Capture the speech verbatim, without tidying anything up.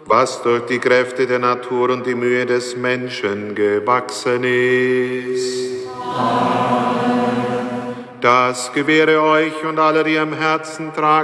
was durch die Kräfte der Natur und die Mühe des Menschen gewachsen ist. Amen. Das gewähre euch und alle, die am Herzen tragen,